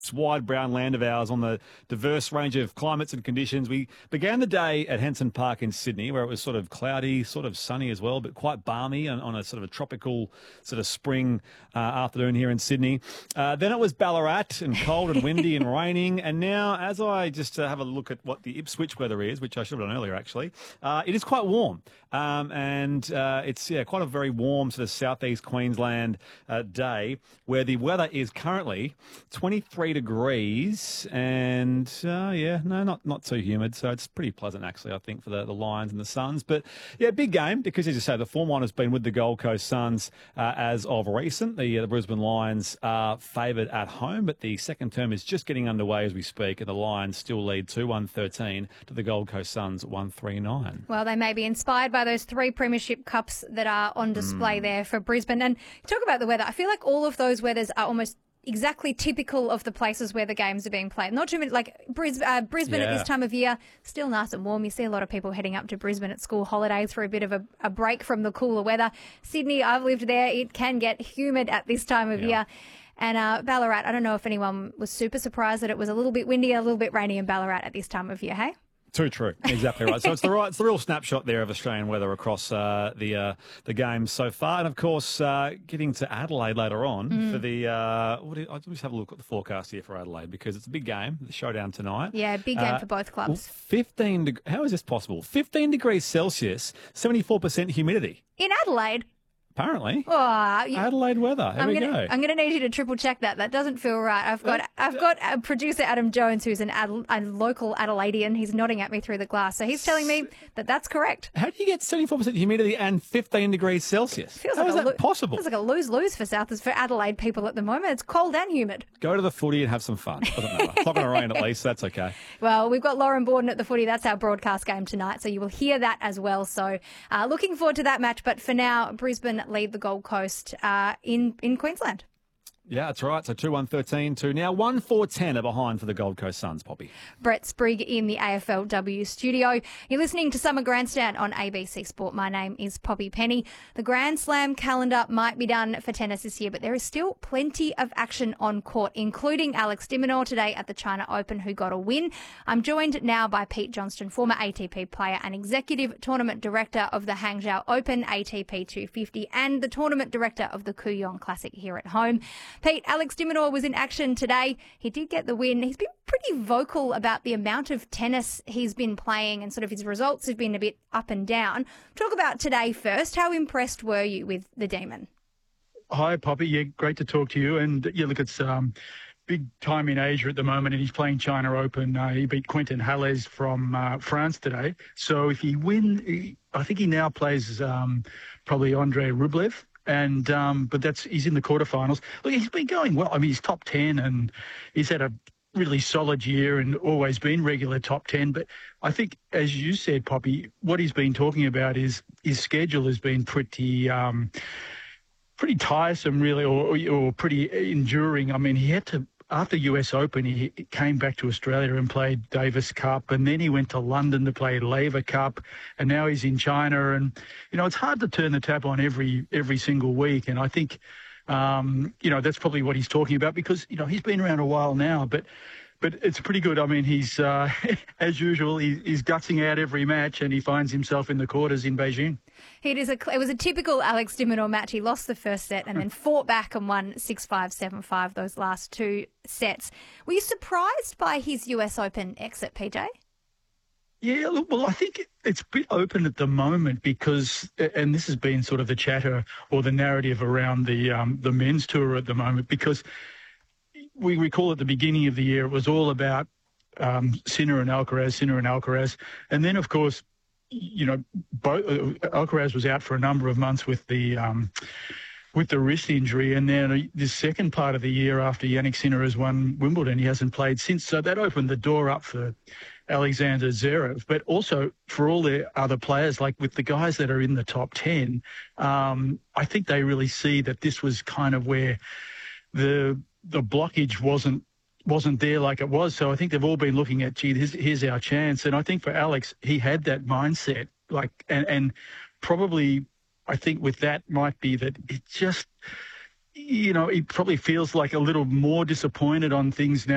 This wide brown land of ours on the diverse range of climates and conditions. We began the day at Henson Park in Sydney, where it was sort of cloudy, sort of sunny as well, but quite balmy on a sort of a tropical sort of spring afternoon here in Sydney. Then it was Ballarat and cold and windy and raining. And now, as I just have a look at what the Ipswich weather is, which I should have done earlier actually, it is quite warm. It's quite a very warm sort of southeast Queensland day, where the weather is currently 23 degrees and not too humid, so it's pretty pleasant actually, I think, for the Lions and the Suns. But yeah, big game because, as you say, the form line has been with the Gold Coast Suns as of recent. The Brisbane Lions are favoured at home, but the second term is just getting underway as we speak, and the Lions still lead 2-1-13 to the Gold Coast Suns 1-3-9. Well, they may be inspired by those 3 premiership cups that are on display there for Brisbane. And talk about the weather. I feel like all of those weathers are almost exactly typical of the places where the games are being played. Not too many, like Brisbane at this time of year, still nice and warm. You see a lot of people heading up to Brisbane at school holidays for a bit of a break from the cooler weather. Sydney, I've lived there. It can get humid at this time of year. And Ballarat, I don't know if anyone was super surprised that it was a little bit windy, a little bit rainy in Ballarat at this time of year, hey? Too true. Exactly right. So it's the real snapshot there of Australian weather across the games so far. And, of course, getting to Adelaide later on for the I'll just have a look at the forecast here for Adelaide, because it's a big game, the showdown tonight. Yeah, big game for both clubs. How is this possible? 15 degrees Celsius, 74% humidity. In Adelaide? Apparently. Oh, Adelaide weather. Here we go. I'm going to need you to triple check that. That doesn't feel right. I've got producer Adam Jones, who's a local Adelaidean. He's nodding at me through the glass. So he's telling me that that's correct. How do you get 74% humidity and 15 degrees Celsius? How is that possible? Feels like a lose-lose for Adelaide people at the moment. It's cold and humid. Go to the footy and have some fun. Doesn't matter. It's not going to rain at least. That's okay. Well, we've got Lauren Borden at the footy. That's our broadcast game tonight. So you will hear that as well. So looking forward to that match. But for now, Brisbane lead the Gold Coast in Queensland. Yeah, that's right. So 2-1-13 to now 1-4-10 are behind for the Gold Coast Suns, Poppy. Brett Sprigg in the AFLW studio. You're listening to Summer Grandstand on ABC Sport. My name is Poppy Penny. The Grand Slam calendar might be done for tennis this year, but there is still plenty of action on court, including Alex de Minaur today at the China Open, who got a win. I'm joined now by Pete Johnston, former ATP player and executive tournament director of the Hangzhou Open ATP 250 and the tournament director of the Kooyong Classic here at home. Pete, Alex de Minaur was in action today. He did get the win. He's been pretty vocal about the amount of tennis he's been playing, and sort of his results have been a bit up and down. Talk about today first. How impressed were you with the Demon? Hi, Poppy. Yeah, great to talk to you. And yeah, look, it's big time in Asia at the moment, and he's playing China Open. He beat Quentin Halles from France today. So if he wins, I think he now plays probably Andrei Rublev. But he's in the quarterfinals. Look, he's been going well. I mean, he's top 10 and he's had a really solid year and always been regular top 10. But I think, as you said, Poppy, what he's been talking about is his schedule has been pretty tiresome, really, or pretty enduring. I mean, he had to, after US Open, he came back to Australia and played Davis Cup, and then he went to London to play Laver Cup, and now he's in China. And, it's hard to turn the tap on every single week. And I think, that's probably what he's talking about, because, he's been around a while now, but it's pretty good. I mean, he's, as usual, he's gutsing out every match, and he finds himself in the quarters in Beijing. It was a typical Alex de Minaur match. He lost the first set and then fought back and won 6-5, 7-5 those last 2 sets. Were you surprised by his US Open exit, PJ? Yeah, look, well, I think it's a bit open at the moment because, and this has been sort of the chatter or the narrative around the men's tour at the moment, because we recall at the beginning of the year, it was all about Sinner and Alcaraz. And then, of course, Alcaraz was out for a number of months with the wrist injury. And then the second part of the year, after Yannick Sinner has won Wimbledon, he hasn't played since. So that opened the door up for Alexander Zverev, but also for all the other players, like with the guys that are in the top 10. I think they really see that this was kind of where the blockage wasn't there like it was. So I think they've all been looking at, here's our chance. And I think for Alex, he had that mindset, and probably I think with that might be that it just, he probably feels like a little more disappointed on things now.